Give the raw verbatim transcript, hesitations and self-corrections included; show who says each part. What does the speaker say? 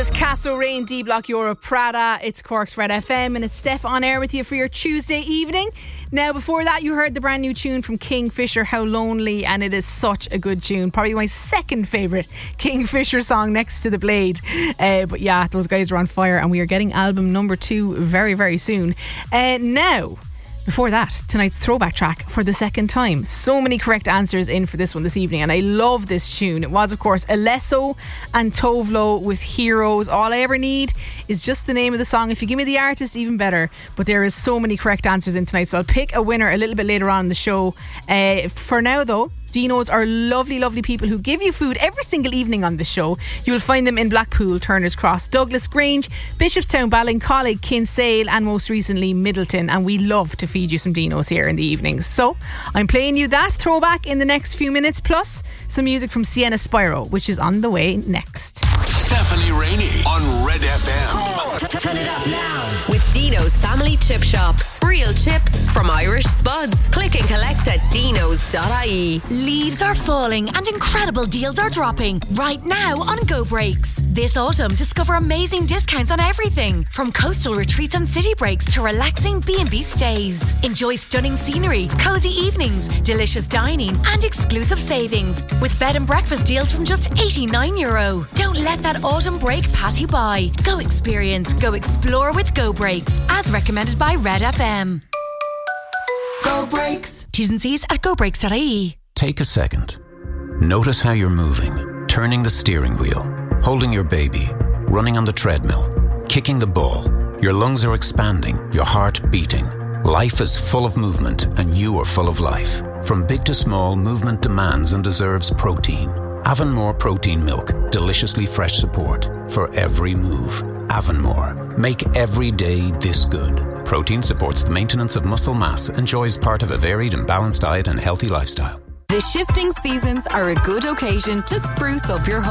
Speaker 1: was Casso Rain, D Block Europe, Prada. It's Cork's Red F M, and it's Steph on air with you for your Tuesday evening. Now, before that, you heard the brand new tune from Kingfisher, How Lonely, and it is such a good tune. Probably my second favourite Kingfisher song next to The Blade. Uh, but yeah, those guys are on fire, and we are getting album number two very, very soon. Uh, now... Before that, tonight's throwback track for the second time. So many correct answers in for this one this evening, and I love this tune. It was, of course, Alesso and Tovlo with Heroes. All I ever need is just the name of the song. If you give me the artist, even better. But there is so many correct answers in tonight, so I'll pick a winner a little bit later on in the show. Uh, for now, though, Dino's are lovely, lovely people who give you food every single evening on the show. You will find them in Blackpool, Turner's Cross, Douglas Grange, Bishopstown, Ballincollig, Kinsale, and most recently Middleton. And we love to feed you some Dino's here in the evenings. So I'm playing you that throwback in the next few minutes, plus some music from Sienna Spyro, which is on the way next.
Speaker 2: Stephanie Rainey on Red F M.
Speaker 3: Turn it up now with Dino's Family Chip Shops. Real chips from Irish Spuds. Click and collect at dinos dot I E.
Speaker 4: Leaves are falling and incredible deals are dropping right now on Go Breaks. This autumn, discover amazing discounts on everything from coastal retreats and city breaks to relaxing B and B stays. Enjoy stunning scenery, cozy evenings, delicious dining and exclusive savings with bed and breakfast deals from just eighty-nine euro. Don't let that autumn break pass you by. Go experience, go explore with Go Breaks, as recommended by Red F M. Go Breaks. T's and C's at go breaks dot I E.
Speaker 5: Take a second. Notice how you're moving, turning the steering wheel, holding your baby, running on the treadmill, kicking the ball. Your lungs are expanding, your heart beating. Life is full of movement, and you are full of life. From big to small, movement demands and deserves protein. Avonmore Protein Milk, deliciously fresh support for every move. Avonmore, make every day this good. Protein supports the maintenance of muscle mass, enjoys part of a varied and balanced diet and healthy lifestyle.
Speaker 6: The shifting seasons are a good occasion to spruce up your home.